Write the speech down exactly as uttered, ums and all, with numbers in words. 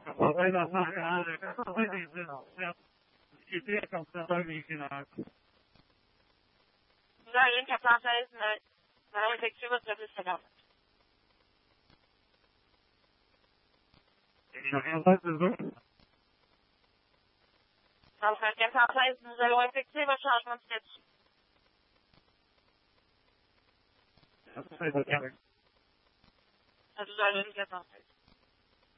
Vai na área, vai dizer, que tem a campanha original. Já ele que a planta é não é efetiva para esse canal. Então, que a planta é não é efetiva, já não se diz. Não sei o que é. Já ele que a planta é